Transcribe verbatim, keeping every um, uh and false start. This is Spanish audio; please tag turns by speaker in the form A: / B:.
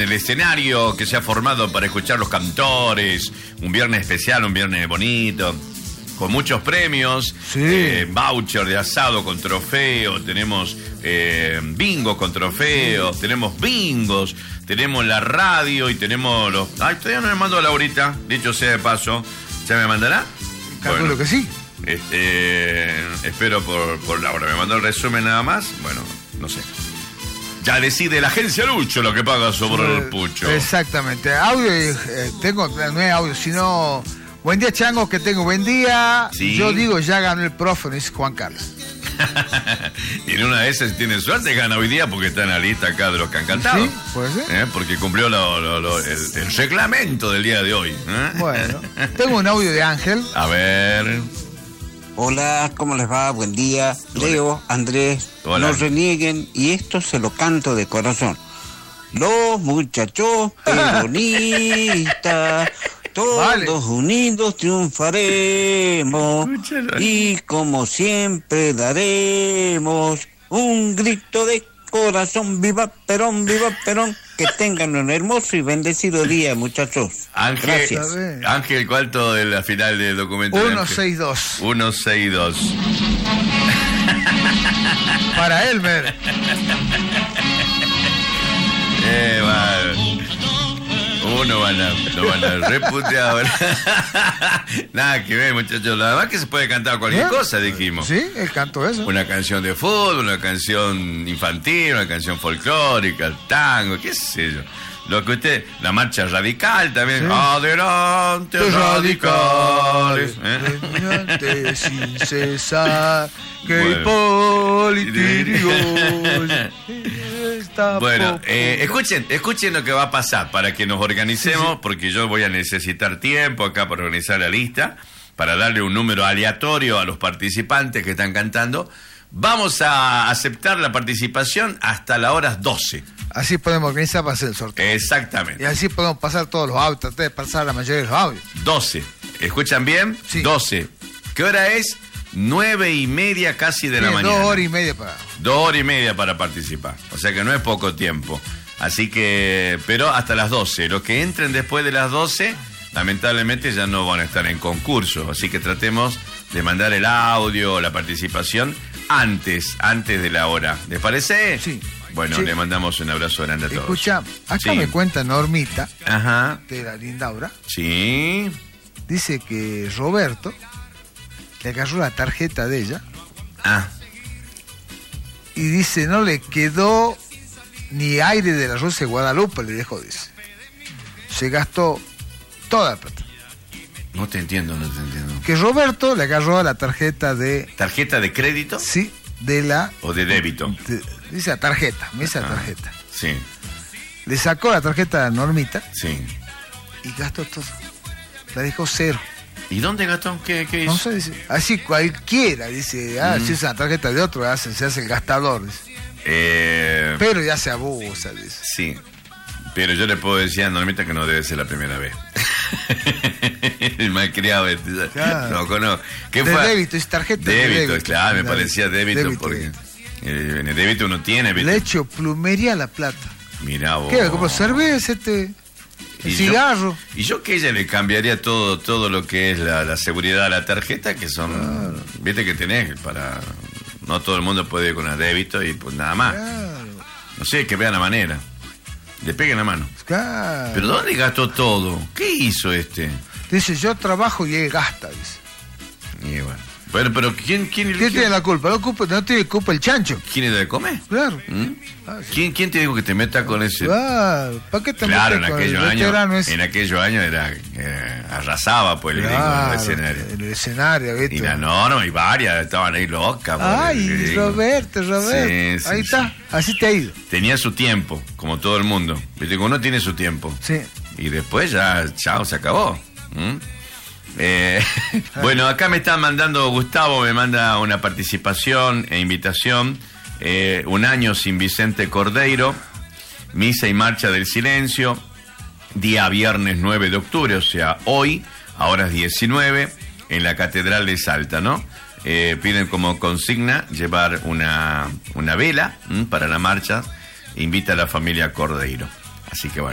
A: El escenario que se ha formado para escuchar los cantores, un viernes especial, un viernes bonito, con muchos premios,
B: sí.
A: eh, voucher de asado con trofeo, tenemos eh, bingo con trofeo, sí. tenemos bingos, tenemos la radio y tenemos los... Ay, todavía no me mandó Laurita, dicho sea de paso, ¿ya me mandará?
B: Calculo bueno, que sí.
A: Este, espero por, por Laura, me mandó el resumen nada más, bueno, no sé. Ya decide la agencia Lucho lo que paga sobre eh, el pucho.
B: Exactamente. Audio, eh, tengo, no es audio, sino... Buen día, changos, que tengo buen día. ¿Sí? Yo digo, ya ganó el profe, es Juan Carlos.
A: Y en una de esas, si tiene suerte, gana hoy día porque está en la lista acá de los que han cantado.
B: Sí, puede ser.
A: ¿Eh? Porque cumplió lo, lo, lo, el, el reglamento del día de hoy. ¿Eh?
B: Bueno, tengo un audio de Ángel.
A: A ver...
C: Hola, ¿cómo les va? Buen día. Hola. Leo, Andrés,
A: Hola.
C: No renieguen, y esto se lo canto de corazón. Los muchachos peronistas, todos vale. unidos triunfaremos. Escúchalo. Y como siempre daremos un grito de corazón. ¡Viva Perón, viva Perón! Que tengan un hermoso y bendecido día, muchachos.
A: Ángel,
C: gracias.
A: Ángel, ¿cuánto de la final del documento?
B: uno seis dos.
A: uno seis dos.
B: Para Elmer.
A: Eh, vale. Uno van a, lo van a reputear. Nada que ver, muchachos. Nada más que se puede cantar cualquier ¿Eh? cosa, dijimos.
B: Sí, el canto eso.
A: Una canción de fútbol, una canción infantil, una canción folclórica, el tango, qué sé yo. Lo que usted, la marcha radical también. Sí. Adelante, Los radicales.
B: radicales ¿Eh? Sin cesar, que Hipólito.
A: Bueno, eh, escuchen, escuchen lo que va a pasar para que nos organicemos, sí, sí. porque yo voy a necesitar tiempo acá para organizar la lista, para darle un número aleatorio a los participantes que están cantando. Vamos a aceptar la participación hasta las horas doce.
B: Así podemos organizar para hacer el sorteo.
A: Exactamente.
B: Y así podemos pasar todos los audios, tratar de pasar la mayoría de los audios.
A: doce. ¿Escuchan bien?
B: Sí.
A: doce. ¿Qué hora es? Nueve y media casi de sí, la mañana.
B: Dos horas y media para...
A: Dos horas y media para participar. O sea que no es poco tiempo. Así que... Pero hasta las doce. Los que entren después de las doce, lamentablemente ya no van a estar en concurso. Así que tratemos de mandar el audio, la participación, antes, antes de la hora. ¿Les parece?
B: Sí.
A: Bueno,
B: sí.
A: le mandamos un abrazo grande a todos.
B: Escucha, acá sí. me cuenta Normita,
A: Ajá.
B: de la Lindaura.
A: Sí.
B: Dice que Roberto le agarró la tarjeta de ella.
A: Ah.
B: Y dice, no le quedó ni aire de la Rosa de Guadalupe, le dejó, dice. Se gastó toda la plata.
A: No te entiendo, no te entiendo.
B: Que Roberto le agarró la tarjeta de...
A: ¿Tarjeta de crédito?
B: Sí, de la...
A: ¿O de débito?
B: De, dice la tarjeta, me dice la tarjeta.
A: Sí.
B: Le sacó la tarjeta a Normita.
A: Sí.
B: Y gastó todo. La dejó cero.
A: ¿Y dónde gastó? ¿Qué, qué hizo?
B: No sé, dice. Así cualquiera, dice. Ah, mm. si es una tarjeta de otro, hace, se hace el gastador, dice.
A: Eh...
B: Pero ya se abusa, dice.
A: Sí. Pero yo le puedo decir a Normita que no debe ser la primera vez. El malcriado este.
B: Claro.
A: No conozco. ¿Qué
B: de
A: fue?
B: débito, es tarjeta
A: débito,
B: de débito.
A: Claro, me
B: Débito.
A: parecía débito, débito porque eh, en el débito uno tiene. ¿viste?
B: Le echo plumería a la plata.
A: Mirá vos.
B: ¿Qué? Como cerveza, este...
A: Y
B: cigarro.
A: Yo, y yo que ella le cambiaría todo todo lo que es la, la seguridad a la tarjeta, que son, claro. viste que tenés para... No todo el mundo puede ir con el débito y pues nada más.
B: Claro.
A: No sé, que vean la manera. Le peguen la mano.
B: Claro.
A: ¿Pero dónde gastó todo? ¿Qué hizo este?
B: Dice, yo trabajo y él gasta, dice.
A: Y bueno. Bueno, pero ¿quién quién,
B: ¿Quién
A: quién
B: tiene la culpa? No, culpa? no tiene culpa el chancho.
A: ¿Quién es de comer?
B: Claro.
A: ¿Mm?
B: Ah, sí.
A: ¿Quién, ¿Quién te dijo que te metas con ese?
B: Claro. ¿Para qué te
A: Claro, en
B: metes con
A: aquellos
B: el
A: años,
B: ese?
A: En aquellos años era eh, arrasaba pues el
B: claro,
A: gringo en el escenario.
B: En el escenario, ¿viste?
A: Y la norma y varias estaban ahí locas.
B: Ay, Roberto, Roberto. Sí, sí, ahí
A: sí.
B: está, así te ha ido.
A: Tenía su tiempo, como todo el mundo. Viste, uno tiene su tiempo.
B: Sí.
A: Y después ya, chao, se acabó. ¿Mm? Eh, bueno, acá me están mandando, Gustavo me manda una participación e invitación, eh, un año sin Vicente Cordeiro, misa y marcha del silencio, día viernes nueve de octubre, o sea, hoy, a horas diecinueve, en la Catedral de Salta, ¿no? Eh, piden como consigna llevar una, una vela ¿m? para la marcha, invita a la familia Cordeiro. Así que bueno.